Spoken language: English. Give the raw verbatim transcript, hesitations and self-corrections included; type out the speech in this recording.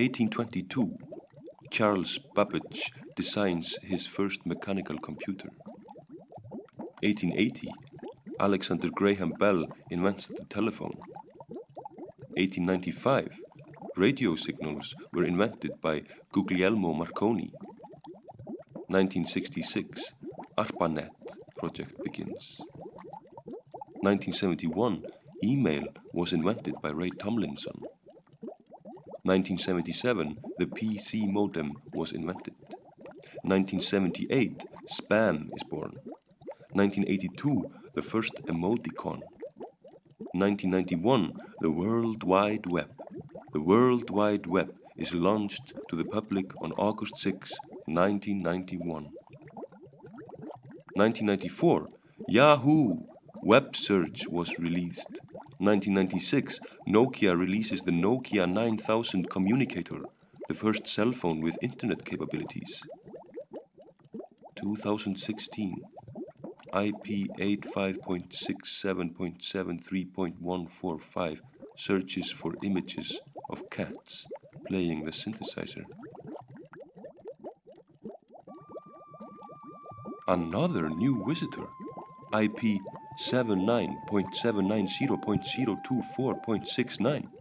eighteen twenty-two, Charles Babbage designs his first mechanical computer. eighteen eighty, Alexander Graham Bell invents the telephone. eighteen ninety-five, radio signals were invented by Guglielmo Marconi. nineteen sixty-six, ARPANET project begins. nineteen seventy-one, email was invented by Ray Tomlinson. nineteen seventy-seven, the P C modem was invented. nineteen seventy-eight, spam is born. nineteen eighty-two, the first emoticon. nineteen ninety-one, the World Wide Web. The World Wide Web is launched to the public on August sixth, nineteen ninety-one. nineteen ninety-four, Yahoo! Web search was released. nineteen ninety-six, Nokia releases the Nokia nine thousand communicator, the first cell phone with internet capabilities. two thousand sixteen, I P eighty-five dot sixty-seven dot seventy-three dot one forty-five searches for images of cats playing the synthesizer. Another new visitor, I P seventy-nine dot seven ninety dot zero two four dot six nine.